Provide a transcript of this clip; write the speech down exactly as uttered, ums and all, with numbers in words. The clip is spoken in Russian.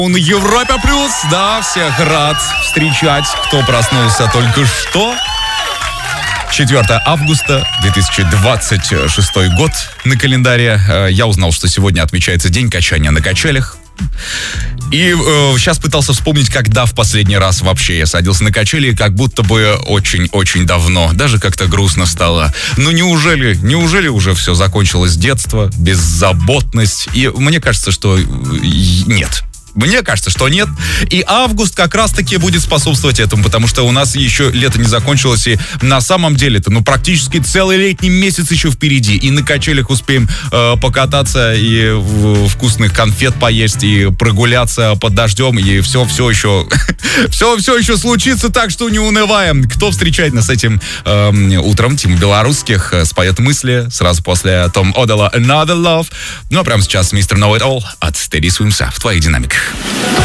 На Европе Плюс, да, всех рад встречать, кто проснулся только что. четвёртого августа две тысячи двадцать шестой год на календаре. Я узнал, что сегодня отмечается день качания на качелях. И э, сейчас пытался вспомнить, когда в последний раз вообще я садился на качели, как будто бы очень-очень давно. Даже как-то грустно стало. Ну неужели, неужели уже все закончилось с детства, беззаботность? И мне кажется, что нет. Мне кажется, что нет. И август как раз-таки будет способствовать этому, потому что у нас еще лето не закончилось, и на самом деле-то, ну, практически целый летний месяц еще впереди. И на качелях успеем э, покататься, и в, вкусных конфет поесть, и прогуляться под дождем, и все, все еще, все, все еще случится, так что не унываем. Кто встречает нас этим э, утром? Тима Белорусских споет мысли сразу после Том Одала Another Love. Ну, а прямо сейчас мистер Know It All от Steady Swimsa в твоих динамиках.